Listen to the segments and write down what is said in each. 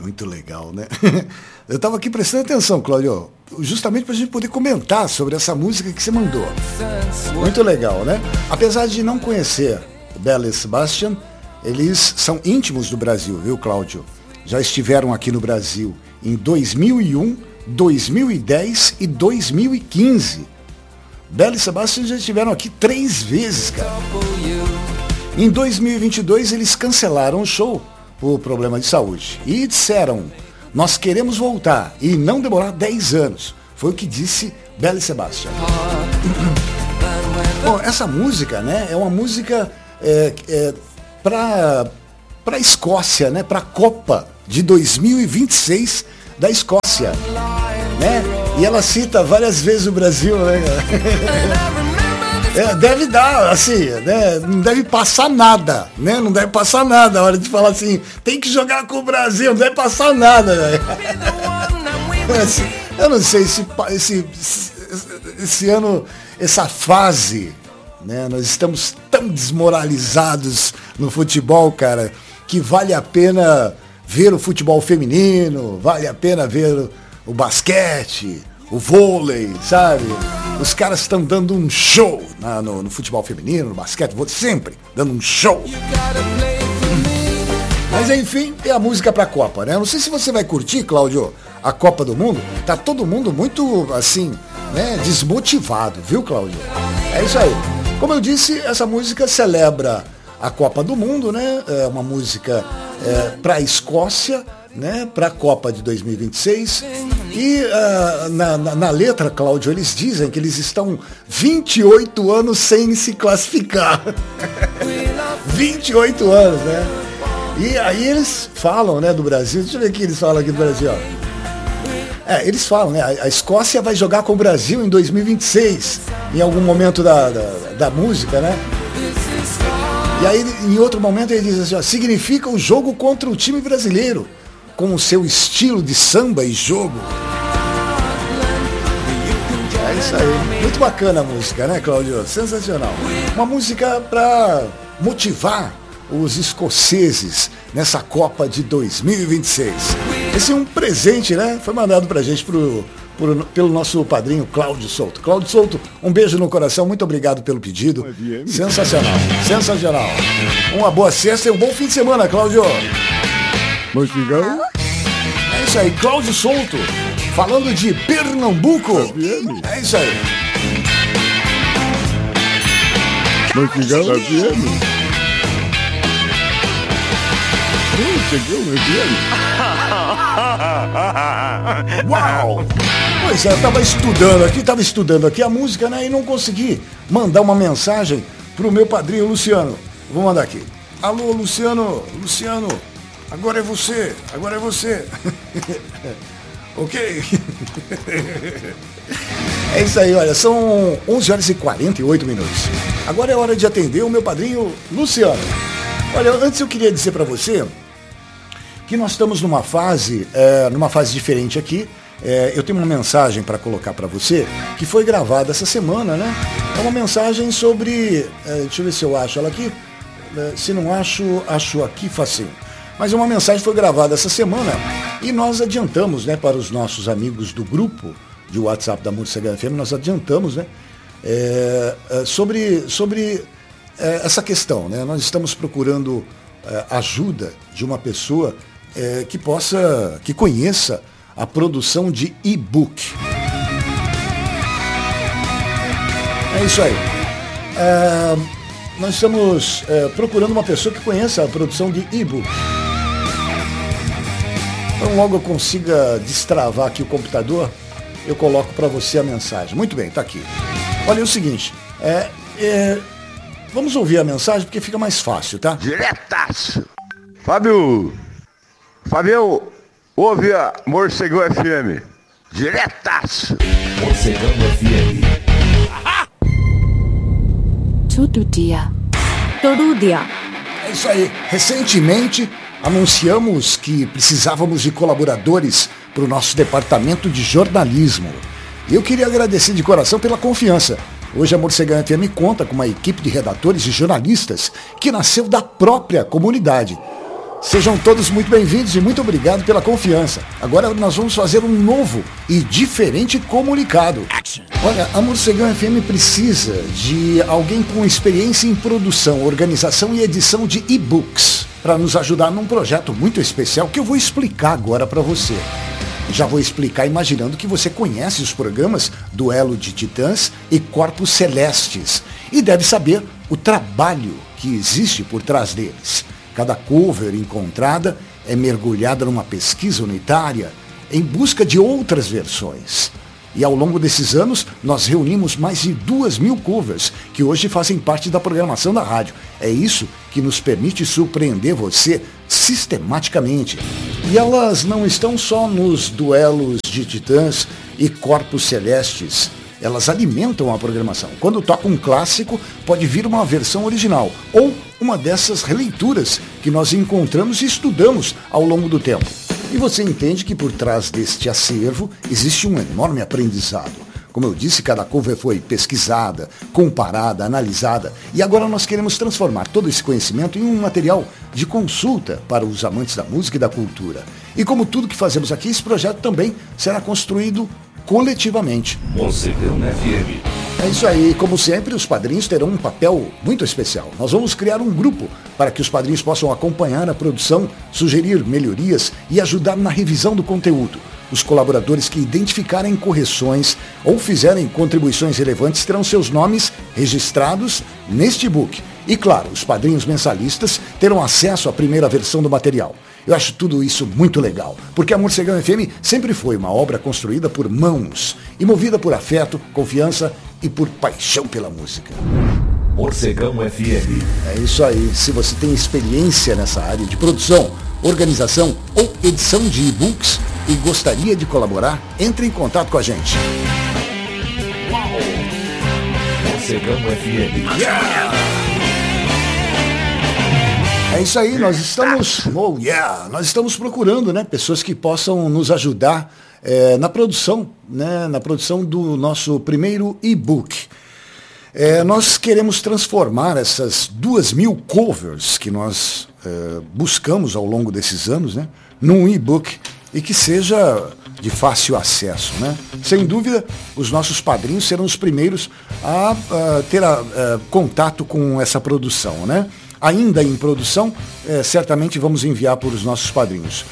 Muito legal, né? Eu estava aqui prestando atenção, Cláudio, justamente para a gente poder comentar sobre essa música que você mandou. Muito legal, né? Apesar de não conhecer o Belle e Sebastian, eles são íntimos do Brasil, viu, Cláudio? Já estiveram aqui no Brasil em 2001, 2010 e 2015. Belle e Sebastian já estiveram aqui 3 vezes, cara. Em 2022, eles cancelaram o show por problema de saúde. E disseram, nós queremos voltar e não demorar 10 anos. Foi o que disse Belle e Sebastian. Bom, essa música, né, é uma música para a Escócia, né, para a Copa de 2026 da Escócia. Né? E ela cita várias vezes o Brasil, né? Deve dar, assim, né? Não deve passar nada, né? Não deve passar nada a hora de falar assim, tem que jogar com o Brasil, não deve passar nada, né? Eu não sei se esse ano, essa fase, né? Nós estamos tão desmoralizados no futebol, cara, que vale a pena ver o futebol feminino, vale a pena ver o basquete, o vôlei, sabe? Os caras estão dando um show no futebol feminino, no basquete, sempre dando um show. Mas enfim, é a música pra Copa, né? Não sei se você vai curtir, Cláudio, a Copa do Mundo. Tá todo mundo muito, assim, né, desmotivado, viu, Cláudio? É isso aí. Como eu disse, essa música celebra a Copa do Mundo, né? É uma música pra Escócia, né, para a Copa de 2026. E na letra, Cláudio, eles dizem que eles estão 28 anos sem se classificar. 28 anos, né? E aí eles falam, né, do Brasil. Deixa eu ver o que eles falam aqui do Brasil. Ó. Eles falam, né? A Escócia vai jogar com o Brasil em 2026, em algum momento da música, né? E aí, em outro momento, ele diz assim, ó, significa o jogo contra o time brasileiro, com o seu estilo de samba e jogo. É isso aí. Muito bacana a música, né, Cláudio? Sensacional. Uma música para motivar os escoceses nessa Copa de 2026. Esse é um presente, né? Foi mandado pra gente pelo nosso padrinho Cláudio Souto. Cláudio Souto, um beijo no coração, muito obrigado pelo pedido. Sensacional, sensacional. Uma boa sexta e um bom fim de semana, Cláudio. É isso aí, Cláudio Souto, falando de Pernambuco. É isso aí. Uau! Pois é, eu tava estudando aqui a música, né, e não consegui mandar uma mensagem pro meu padrinho Luciano. Vou mandar aqui. Alô, Luciano, agora é você. Ok? É isso aí, olha, são 11 horas e 48 minutos. Agora é hora de atender o meu padrinho Luciano. Olha, antes eu queria dizer para você que nós estamos numa fase diferente aqui. Eu tenho uma mensagem para colocar para você que foi gravada essa semana, né? É uma mensagem sobre... deixa eu ver se eu acho ela aqui. Se não acho aqui facinho. Mas uma mensagem foi gravada essa semana e nós adiantamos, né, para os nossos amigos do grupo de WhatsApp da Morcega FM, nós adiantamos, né, sobre essa questão, né? Nós estamos procurando ajuda de uma pessoa que conheça a produção de e-book. É isso aí. Nós estamos procurando uma pessoa que conheça a produção de e-book. Então logo eu consiga destravar aqui o computador, eu coloco para você a mensagem. Muito bem, tá aqui. Olha, é o seguinte, vamos ouvir a mensagem porque fica mais fácil, tá? Diretaço! Fabião, ouve a Morcegão FM. Diretaço! Morcegão FM. Todo dia. É isso aí. Recentemente anunciamos que precisávamos de colaboradores para o nosso departamento de jornalismo. Eu queria agradecer de coração pela confiança. Hoje a Morcegão FM conta com uma equipe de redatores e jornalistas que nasceu da própria comunidade. Sejam todos muito bem-vindos e muito obrigado pela confiança. Agora nós vamos fazer um novo e diferente comunicado. Olha, a Morcegão FM precisa de alguém com experiência em produção, organização e edição de e-books para nos ajudar num projeto muito especial que eu vou explicar agora para você. Já vou explicar imaginando que você conhece os programas Duelo de Titãs e Corpos Celestes e deve saber o trabalho que existe por trás deles. Cada cover encontrada é mergulhada numa pesquisa unitária em busca de outras versões. E ao longo desses anos, nós reunimos mais de 2.000 covers que hoje fazem parte da programação da rádio. É isso que nos permite surpreender você sistematicamente. E elas não estão só nos duelos de Titãs e Corpos Celestes. Elas alimentam a programação. Quando toca um clássico, pode vir uma versão original ou uma dessas releituras que nós encontramos e estudamos ao longo do tempo. E você entende que por trás deste acervo existe um enorme aprendizado. Como eu disse, cada cover foi pesquisada, comparada, analisada e agora nós queremos transformar todo esse conhecimento em um material de consulta para os amantes da música e da cultura. E como tudo que fazemos aqui, esse projeto também será construído coletivamente. Morcegão FM. É isso aí, como sempre, os padrinhos terão um papel muito especial. Nós vamos criar um grupo para que os padrinhos possam acompanhar a produção, sugerir melhorias e ajudar na revisão do conteúdo. Os colaboradores que identificarem correções ou fizerem contribuições relevantes terão seus nomes registrados neste e-book. E claro, os padrinhos mensalistas terão acesso à primeira versão do material. Eu acho tudo isso muito legal, porque a Morcegão FM sempre foi uma obra construída por mãos e movida por afeto, confiança e por paixão pela música. Morcegão FM. É isso aí, se você tem experiência nessa área de produção, organização ou edição de e-books e gostaria de colaborar, entre em contato com a gente. Morcegão FM. É isso aí, nós estamos, nós estamos procurando, né, pessoas que possam nos ajudar na produção, né, na produção do nosso primeiro e-book. Nós queremos transformar essas 2.000 covers que nós buscamos ao longo desses anos, né, num e-book e que seja de fácil acesso, né? Sem dúvida, os nossos padrinhos serão os primeiros a ter contato com essa produção, né? Ainda em produção, certamente vamos enviar para os nossos padrinhos.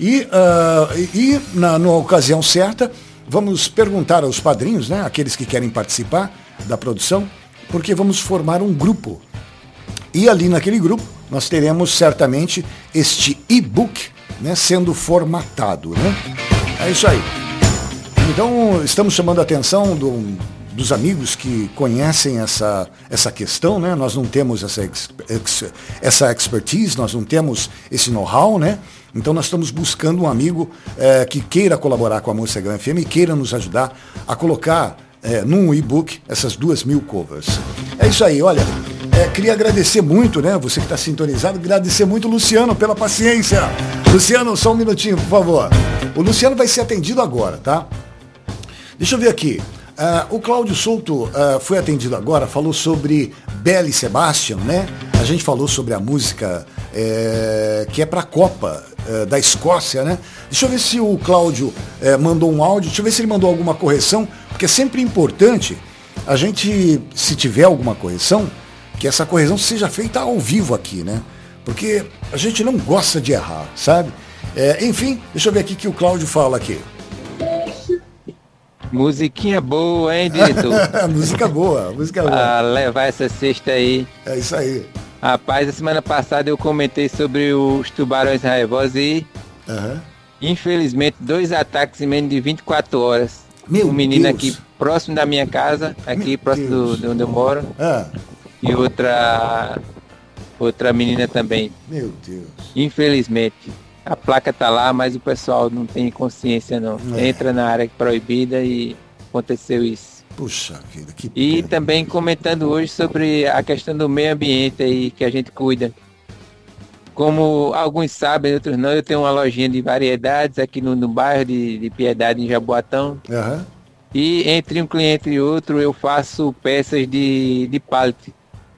Na ocasião certa, vamos perguntar aos padrinhos, né, aqueles que querem participar da produção, porque vamos formar um grupo. E ali naquele grupo, nós teremos certamente este e-book, né, sendo formatado, né? É isso aí. Então, estamos chamando a atenção dos amigos que conhecem essa questão, né? Nós não temos essa expertise, nós não temos esse know-how, né? Então nós estamos buscando um amigo que queira colaborar com a Morcegão FM e queira nos ajudar a colocar num e-book essas 2.000 covers. É isso aí, olha, queria agradecer muito, né? Você que está sintonizado, agradecer muito o Luciano pela paciência. Luciano, só um minutinho, por favor. O Luciano vai ser atendido agora, tá? Deixa eu ver aqui. O Cláudio Souto foi atendido agora, falou sobre Belle Sebastian, né? A gente falou sobre a música que é para a Copa da Escócia, né? Deixa eu ver se o Cláudio mandou um áudio, deixa eu ver se ele mandou alguma correção, porque é sempre importante a gente, se tiver alguma correção, que essa correção seja feita ao vivo aqui, né? Porque a gente não gosta de errar, sabe? Enfim, deixa eu ver aqui o que o Cláudio fala aqui. Musiquinha boa, hein, diretor? música boa. Pra levar essa cesta aí. É isso aí. Rapaz, a semana passada eu comentei sobre os tubarões raivosos e, infelizmente, 2 ataques em menos de 24 horas. Meu um menino Deus. Aqui próximo da minha casa, aqui próximo de onde eu moro. E outra menina também. Meu Deus. Infelizmente. A placa tá lá, mas o pessoal não tem consciência não. Entra na área proibida e aconteceu isso. Puxa vida, que E pena. também comentando hoje sobre a questão do meio ambiente aí que a gente cuida. Como alguns sabem, outros não, eu tenho uma lojinha de variedades aqui no bairro de Piedade, em Jaboatão. E entre um cliente e outro eu faço peças de pallet.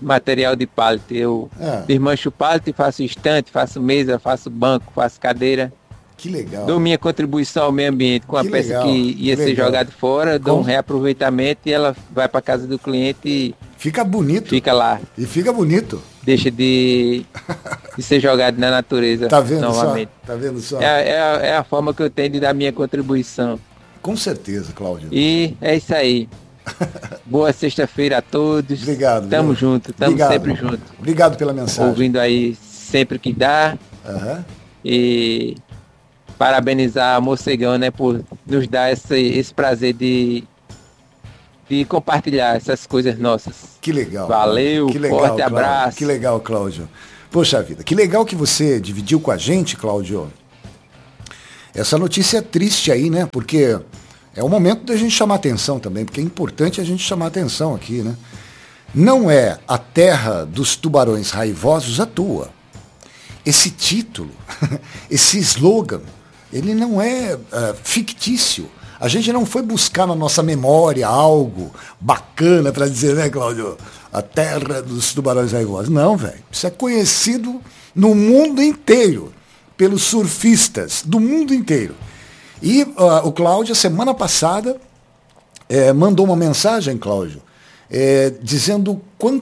material de pallet. Eu desmancho o pallet, faço estante, faço mesa, faço banco, faço cadeira. Que legal. Dou minha contribuição ao meio ambiente com a peça que ia ser jogada fora, dou um reaproveitamento e ela vai para casa do cliente e fica bonito. Fica lá. E fica bonito. Deixa de ser jogado na natureza. Tá vendo novamente. Só? Tá vendo só? É a forma que eu tenho de dar minha contribuição. Com certeza, Cláudio. E é isso aí. Boa sexta-feira a todos. Obrigado. Tamo junto, tamo sempre junto. Obrigado pela mensagem. Ouvindo aí sempre que dá. E parabenizar a Morcegão, né, por nos dar esse prazer de compartilhar essas coisas nossas. Que legal. Valeu, que legal, forte Cláudio. abraço. Que legal, Cláudio. Poxa vida, que legal que você dividiu com a gente, Cláudio. Essa notícia é triste aí, né? Porque é o momento da gente chamar atenção também, porque é importante a gente chamar atenção aqui, né? Não é a terra dos tubarões raivosos à toa. Esse título, esse slogan, ele não é fictício. A gente não foi buscar na nossa memória algo bacana para dizer, né, Cláudio? A terra dos tubarões raivosos. Não, velho. Isso é conhecido no mundo inteiro, pelos surfistas do mundo inteiro. E o Cláudio, semana passada, mandou uma mensagem, Cláudio, dizendo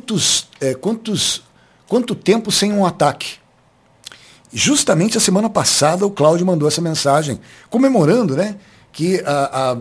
quanto tempo sem um ataque. Justamente a semana passada o Cláudio mandou essa mensagem, comemorando, né, que há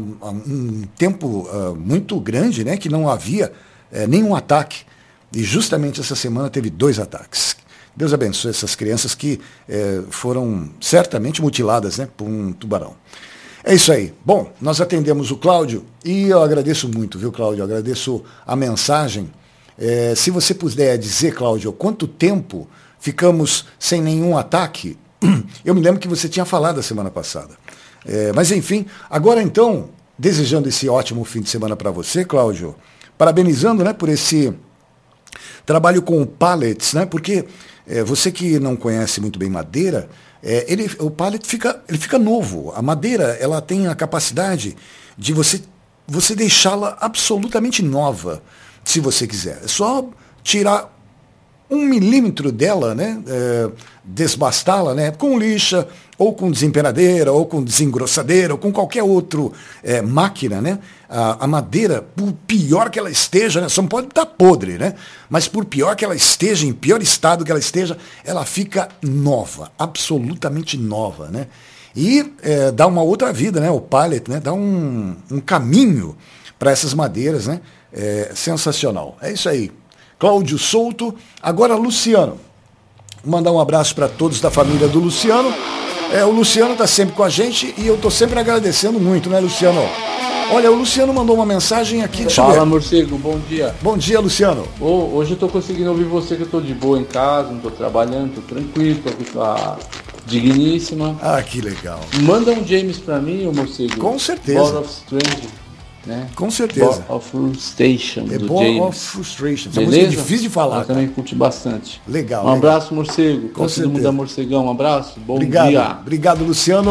um tempo muito grande, né, que não havia nenhum ataque. E justamente essa semana teve 2 ataques. Deus abençoe essas crianças que foram certamente mutiladas, né, por um tubarão. É isso aí. Bom, nós atendemos o Cláudio e eu agradeço muito, viu, Cláudio? Eu agradeço a mensagem. Se você puder dizer, Cláudio, quanto tempo ficamos sem nenhum ataque, eu me lembro que você tinha falado a semana passada. Mas enfim, agora então, desejando esse ótimo fim de semana para você, Cláudio, parabenizando, né, por esse trabalho com o pallets, né, porque você que não conhece muito bem madeira, o pallet fica novo. A madeira, ela tem a capacidade de você deixá-la absolutamente nova, se você quiser. É só tirar 1 milímetro dela, né, desbastá-la, né, com lixa, ou com desemperadeira, ou com desengrossadeira, ou com qualquer outra máquina, né, a madeira, por pior que ela esteja, né, só não pode estar podre, né, mas por pior que ela esteja, em pior estado que ela esteja, ela fica nova, absolutamente nova, né, e dá uma outra vida, né, o pallet, né, dá um caminho para essas madeiras, né, sensacional. É isso aí. Cláudio Souto. Agora, Luciano. Vou mandar um abraço para todos da família do Luciano. O Luciano está sempre com a gente e eu estou sempre agradecendo muito, né, Luciano? Olha, o Luciano mandou uma mensagem aqui. Fala, morcego, bom dia. Bom dia, Luciano. Hoje eu estou conseguindo ouvir você, que eu estou de boa em casa, não estou trabalhando, estou tranquilo, estou com a digníssima. Ah, que legal. Manda um James para mim, morcego. Com certeza. Ball of Strange. Né? Com certeza. Ball of Frustration, do Ball James. of Frustration. Essa música é difícil de falar. Eu também curti bastante. Legal. Um abraço, morcego. Com todo mundo da Morcegão, um abraço. Bom Obrigado. dia. Obrigado, Luciano.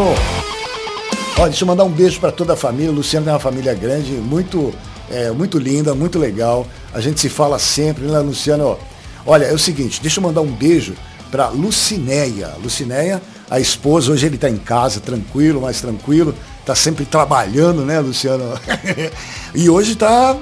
Olha, deixa eu mandar um beijo para toda a família. O Luciano é uma família grande, muito linda, muito legal. A gente se fala sempre, né, Luciano? Olha, é o seguinte, deixa eu mandar um beijo para Lucinéia. Lucinéia, a esposa, hoje ele está em casa, tranquilo, mais tranquilo. Tá sempre trabalhando, né, Luciano? E hoje tá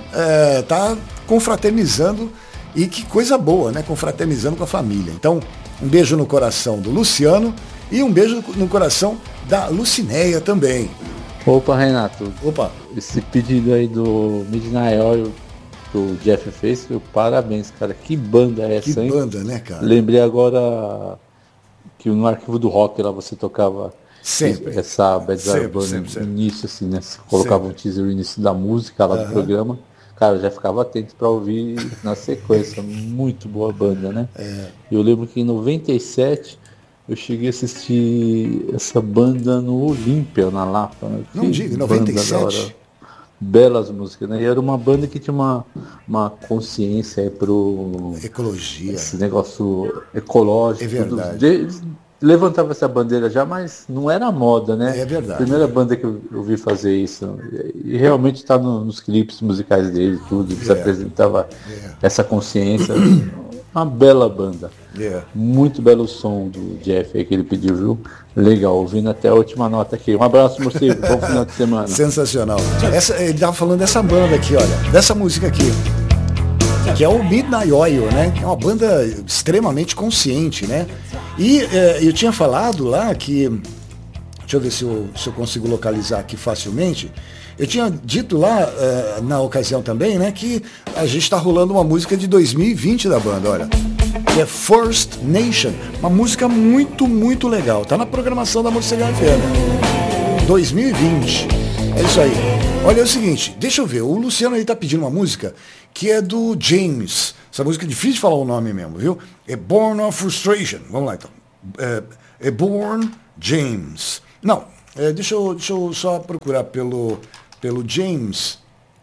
confraternizando, e que coisa boa, né? Confraternizando com a família. Então, um beijo no coração do Luciano e um beijo no coração da Lucinéia também. Opa, Renato. Opa. Esse pedido aí do Midnight Oil que o Jeff fez, parabéns, cara. Que banda é essa, hein? Que banda, né, cara? Lembrei agora que no Arquivo do Rock lá você tocava sempre essa Bad Bunny no início, assim, né? Você colocava um teaser no início da música lá do programa. Cara, eu já ficava atento para ouvir na sequência. Muito boa banda, né? Eu lembro que em 97 eu cheguei a assistir essa banda no Olímpia, na Lapa. Né? Não diga, 97? Belas músicas, né? E era uma banda que tinha uma consciência aí pro... Ecologia. Esse negócio ecológico. É verdade. levantava essa bandeira já, mas não era moda, né? É verdade. A primeira banda que eu vi fazer isso. E realmente está nos clipes musicais dele, tudo. Eles apresentava essa consciência. Uma bela banda. Muito belo som do Jeff aí que ele pediu, viu? Legal, ouvindo até a última nota aqui. Um abraço, morcego. Bom final de semana. Sensacional. Ele tava falando dessa banda aqui, olha. Dessa música aqui. Que é o Midnight Oil, né? Que é uma banda extremamente consciente, né? E eu tinha falado lá que... Deixa eu ver se eu consigo localizar aqui facilmente. Eu tinha dito lá, na ocasião também, né? Que a gente está rolando uma música de 2020 da banda, olha. Que é First Nation. Uma música muito, muito legal. Tá na programação da Morcegão FM. 2020. É isso aí. Olha, é o seguinte, deixa eu ver. O Luciano aí tá pedindo uma música que é do James. Essa música é difícil de falar o nome mesmo, viu? É Born of Frustration. Vamos lá, então. É Born James. Não, deixa eu só procurar pelo James.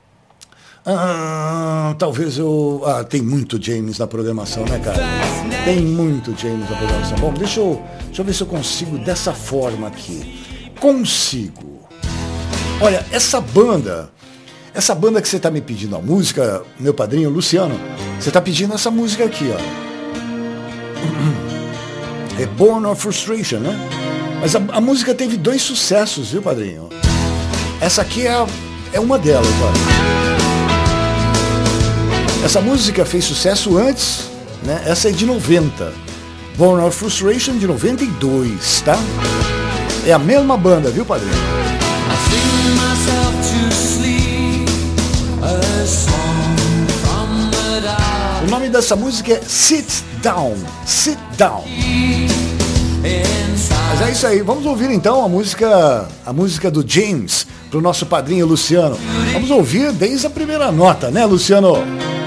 Talvez eu... tem muito James na programação, né, cara? Tem muito James na programação. Bom, deixa eu ver se eu consigo dessa forma aqui. Consigo. Olha, essa banda que você está me pedindo a música, meu padrinho Luciano, você está pedindo essa música aqui, ó. É Born of Frustration, né? Mas a música teve 2 sucessos, viu, padrinho? Essa aqui é uma delas, olha. Essa música fez sucesso antes, né? Essa é de 90. Born of Frustration de 92, tá? É a mesma banda, viu, padrinho? O nome dessa música é Sit Down. Sit Down. Mas é isso aí, vamos ouvir então a música do James, pro nosso padrinho Luciano. Vamos ouvir desde a primeira nota, né, Luciano?